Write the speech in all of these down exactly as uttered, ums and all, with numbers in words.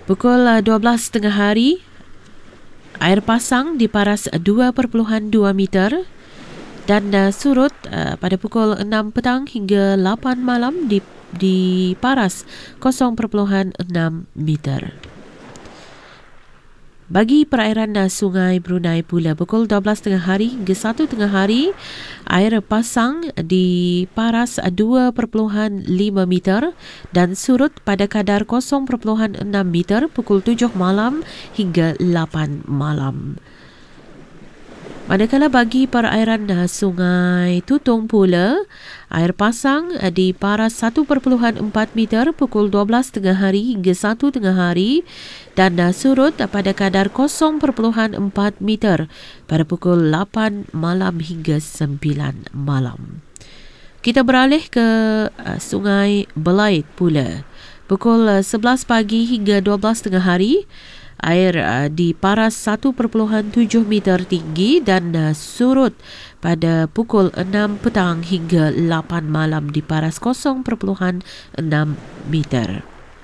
Pukul uh, dua belas tengah hari, air pasang diparas dua perpuluhan dua meter dan uh, surut uh, pada pukul enam petang hingga lapan malam di diparas kosong perpuluhan enam meter. Bagi perairan uh, Sungai Brunei pula, pukul dua belas tengah hari hingga satu tengah hari, air pasang diparas dua perpuluhan lima meter dan surut pada kadar kosong perpuluhan enam meter pukul tujuh malam hingga lapan malam. Manakala bagi perairan uh, Sungai Tutong pula, air pasang uh, diparas satu perpuluhan empat meter pukul dua belas tengah hari hingga satu tengah hari dan uh, surut uh, pada kadar kosong perpuluhan empat meter pada pukul lapan malam hingga sembilan malam. Kita beralih ke uh, Sungai Belait pula. Pukul uh, sebelas pagi hingga dua belas tengah hari, air uh, diparas satu perpuluhan tujuh meter tinggi dan uh, surut pada pukul enam petang hingga lapan malam diparas kosong perpuluhan enam meter.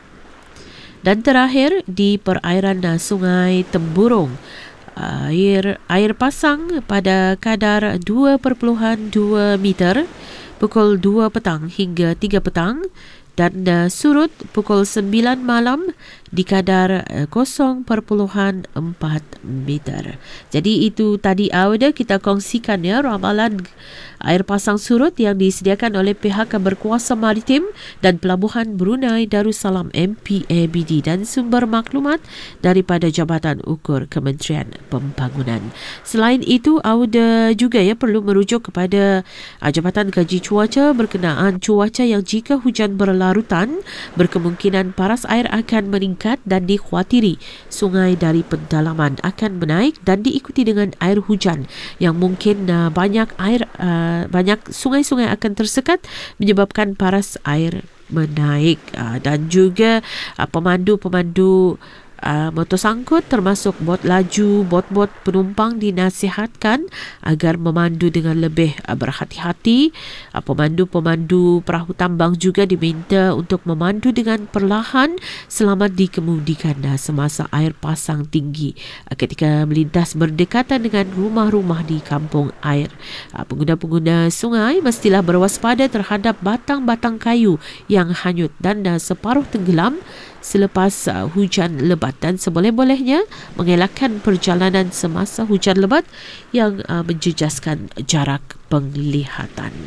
Dan terakhir di perairan uh, Sungai Temburong, air air pasang pada kadar dua perpuluhan dua meter pukul dua petang hingga tiga petang dan uh, surut pukul sembilan malam di kadar uh, kosong perpuluhan empat meter. Jadi itu tadi awalnya kita kongsikan ya ramalan air pasang surut yang disediakan oleh pihak berkuasa maritim dan pelabuhan Brunei Darussalam M P A B D dan sumber maklumat daripada Jabatan Ukur Kementerian Pembangunan. Selain itu, awalnya juga ya perlu merujuk kepada uh, Jabatan Kaji Cuaca berkenaan cuaca yang jika hujan berlarutan berkemungkinan paras air akan meningkat dan dikhawatiri sungai dari pendalaman akan menaik dan diikuti dengan air hujan yang mungkin uh, banyak air uh, banyak sungai-sungai akan tersekat menyebabkan paras air menaik uh, dan juga uh, pemandu-pemandu Uh, motor sangkut termasuk bot laju, bot-bot penumpang dinasihatkan agar memandu dengan lebih uh, berhati-hati. Uh, pemandu-pemandu perahu tambang juga diminta untuk memandu dengan perlahan selama dikemudikan uh, semasa air pasang tinggi uh, ketika melintas berdekatan dengan rumah-rumah di kampung air. Uh, pengguna-pengguna sungai mestilah berwaspada terhadap batang-batang kayu yang hanyut dan uh, separuh tenggelam selepas uh, hujan lebat dan seboleh-bolehnya mengelakkan perjalanan semasa hujan lebat yang uh, menjejaskan jarak penglihatan.